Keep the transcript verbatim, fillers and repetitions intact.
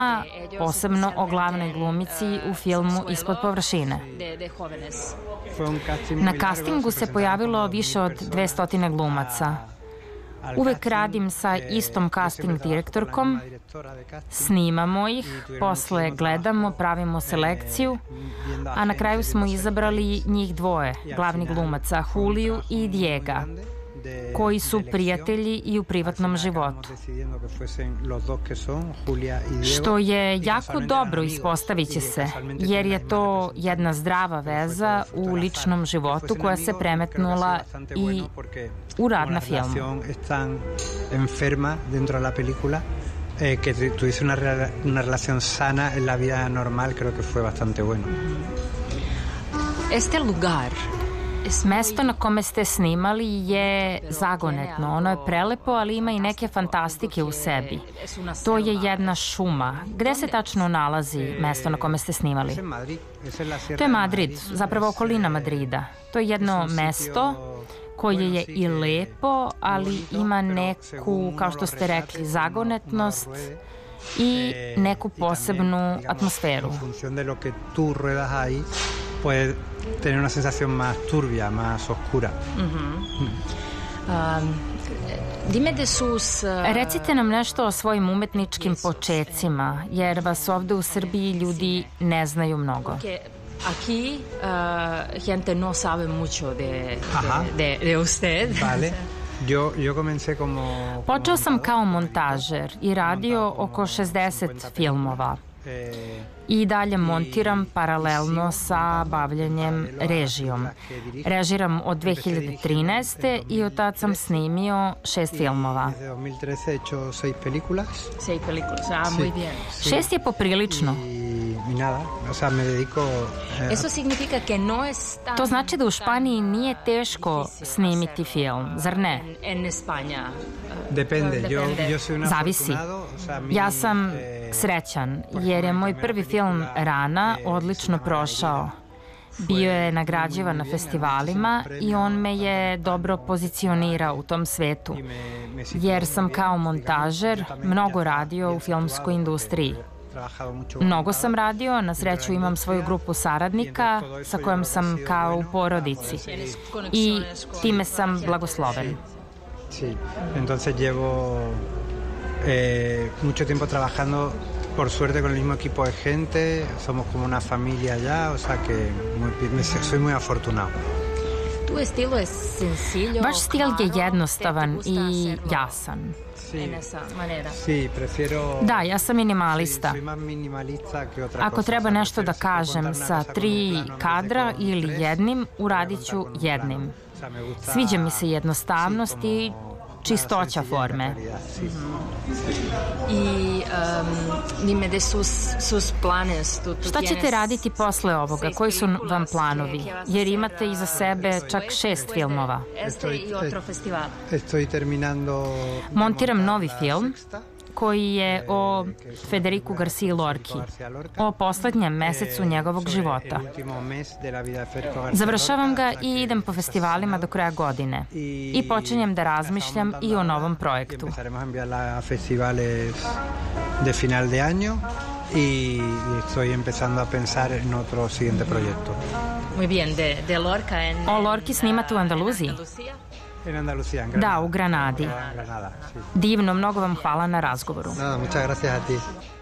posebno o glavnoj glumici u filmu Ispod površine. Na castingu se pojavilo više od dvesta glumaca. Uvek radim sa istom casting direktorkom, snimamo ih, posle gledamo, pravimo selekciju, a na kraju smo izabrali njih dvoje, glavnih glumaca, Juliju i Diega, koji su prijatelji i u privatnom životu. Što je jako dobro, ispostavit će se, jer je to jedna zdrava veza u ličnom životu koja se premetnula i u rad na filmu. Que tuviese una, una relación sana en la vida normal, creo que fue bastante bueno. Este lugar, mesto na kome ste snimali je zagonetno. Ono je prelepo, ali ima i neke fantastike u sebi. To je jedna šuma. Gde se tačno nalazi mesto na kome ste snimali? To je Madrid, zapravo okolina Madrida. To je jedno mesto koje je i lepo, ali ima neku, kao što ste rekli, zagonetnost i neku posebnu atmosferu. Puede tener una sensación más turbia, más oscura. Recite nam nešto o svojim umetničkim počecima, jer vas ovde u Srbiji ljudi ne znaju mnogo. Aquí uh, gente no sabe mucho de, de, de usted. Vale. Yo, yo comencé como... Počeo sam kao montažer i radio oko šezdeset filmova. I dalje montiram paralelno sa bavljanjem režijom. Režiram od dve hiljade trinaeste. i od tad sam snimio šest filmova. Šest je poprilično. To znači da u Španiji nije teško snimiti film, zar ne? Zavisi. Ja sam srećan, jer je moj prvi film Rana odlično prošao. Bio je nagrađivan na festivalima i on me je dobro pozicionirao u tom svetu, jer sam kao montažer mnogo radio u filmskoj industriji. Mnogo sam radio, na sreću imam svoju grupu saradnika sa kojom sam kao u porodici i time sam blagosloven. Sí, entonces llevo eh, mucho tiempo trabajando, por suerte, con el mismo equipo de gente, somos como una familia ya, o sea que muy, me, soy muy afortunado. Vaš stil je jednostavan i jasan. Da, ja sam minimalista. Ako treba nešto da kažem sa tri kadra ili jednim, uradit ću jednim. Sviđa mi se jednostavnost i čistoća forme. Šta ćete raditi posle ovoga? Koji su vam planovi? Jer imate iza sebe čak šest filmova. Montiram novi film koji je o Federiku Garciji Lorki, o poslednjem mesecu njegovog života. Završavam ga i idem po festivalima do kraja godine. I počinjem da razmišljam i o novom projektu. Y estoy empezando a pensar en otro siguiente proyecto. Muy bien, de, de Lorca en... O Lorki snimate u Andaluziji? En Andalucía, en Granada. Da, u Granadi. Granada, sí. Divno, mnogo vam hvala na razgovoru. Nada, muchas gracias a ti.